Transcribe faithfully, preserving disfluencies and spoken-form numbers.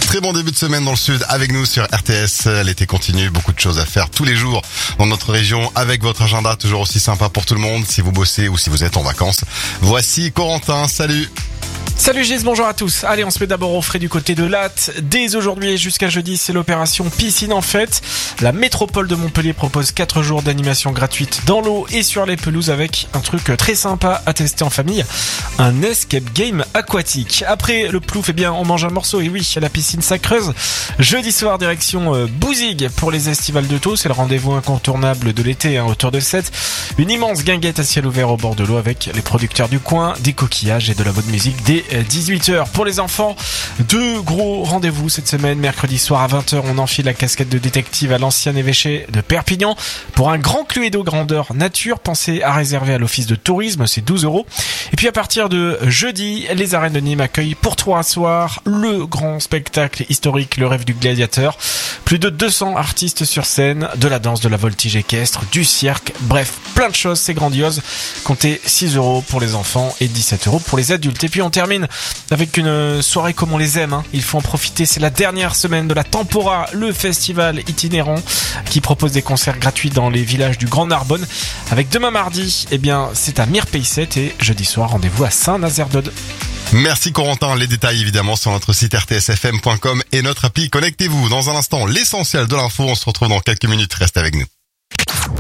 Très bon début de semaine dans le sud avec nous sur R T S. L'été continue, beaucoup de choses à faire tous les jours dans notre région avec votre agenda toujours aussi sympa pour tout le monde si vous bossez ou si vous êtes en vacances. Voici Corentin, salut. Salut Gilles, bonjour à tous. Allez, on se met d'abord au frais du côté de Latte. Dès aujourd'hui et jusqu'à jeudi, c'est l'opération Piscine en fête. La métropole de Montpellier propose quatre jours d'animation gratuite dans l'eau et sur les pelouses avec un truc très sympa à tester en famille. Un escape game aquatique. Après le plouf, eh bien, on mange un morceau. Et oui, la piscine Sacreuse. Jeudi soir, direction euh, Bouzigues pour les estivales de Thau. C'est le rendez-vous incontournable de l'été, hein, autour de sept. Une immense guinguette à ciel ouvert au bord de l'eau avec les producteurs du coin, des coquillages et de la bonne musique dès dix-huit heures. Pour les enfants, deux gros rendez-vous cette semaine. Mercredi soir à vingt heures, on enfile la casquette de détective à l'ancien évêché de Perpignan pour un grand Cluedo grandeur nature. Pensez à réserver à l'office de tourisme, c'est douze euros. Et puis à partir de jeudi, les arènes de Nîmes accueillent pour trois soirs le grand spectacle historique Le Rêve du Gladiateur. Plus de deux cents artistes sur scène, de la danse, de la voltige équestre, du cirque, bref, plein de choses, c'est grandiose. Comptez six euros pour les enfants et dix-sept euros pour les adultes. Et puis on termine avec une soirée comme on les aime, hein. Il faut en profiter, c'est la dernière semaine de la Tempora, le festival itinérant qui propose des concerts gratuits dans les villages du Grand Narbonne. Avec demain mardi, eh bien, c'est à Mirpeyset et jeudi soir, rendez-vous à Saint-Nazaire-d'Aude. Merci Corentin, les détails évidemment sur notre site r t s f m point com et notre appli Connectez-vous. Dans un instant, l'essentiel de l'info, on se retrouve dans quelques minutes, restez avec nous.